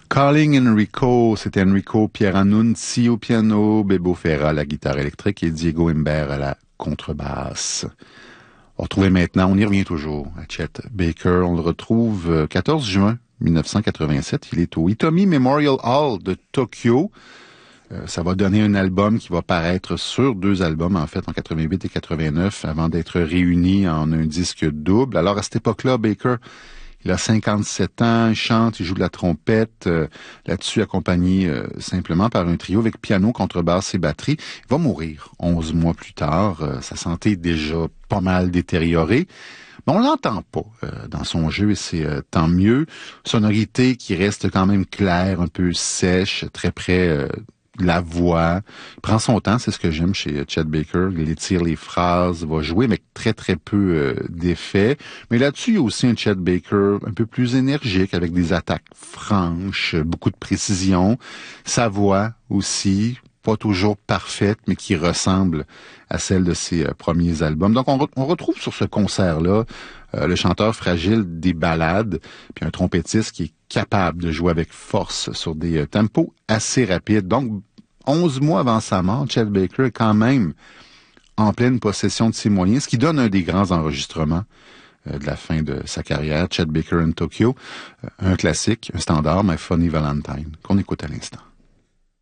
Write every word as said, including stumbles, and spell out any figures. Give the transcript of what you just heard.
Calling Enrico, c'était Enrico Pieranunzi au piano, Bebo Ferra à la guitare électrique et Diego Imbert à la contrebasse. On retrouve maintenant, on y revient toujours, à Chet Baker. On le retrouve euh, quatorze juin mille neuf cent quatre-vingt-sept. Il est au Hitomi Memorial Hall de Tokyo. Euh, ça va donner un album qui va paraître sur deux albums, en fait, en quatre-vingt-huit et quatre-vingt-neuf, avant d'être réuni en un disque double. Alors, à cette époque-là, Baker, il a cinquante-sept ans, il chante, il joue de la trompette, euh, là-dessus accompagné euh, simplement par un trio avec piano, contrebasse et batterie. Il va mourir onze mois plus tard. Euh, sa santé est déjà pas mal détériorée. Mais on l'entend pas euh, dans son jeu et c'est euh, tant mieux. Sonorité qui reste quand même claire, un peu sèche, très près euh, de la voix. Il prend son temps, c'est ce que j'aime chez Chet Baker. Il étire les phrases, va jouer avec très très peu euh, d'effets. Mais là-dessus, il y a aussi un Chet Baker un peu plus énergique, avec des attaques franches, beaucoup de précision. Sa voix aussi, pas toujours parfaite, mais qui ressemble à celle de ses euh, premiers albums. Donc, on, re- on retrouve sur ce concert-là euh, le chanteur fragile des ballades, puis un trompettiste qui est capable de jouer avec force sur des euh, tempos assez rapides. Donc, onze mois avant sa mort, Chet Baker est quand même en pleine possession de ses moyens, ce qui donne un des grands enregistrements euh, de la fin de sa carrière, Chet Baker in Tokyo, euh, un classique, un standard, My Funny Valentine, qu'on écoute à l'instant.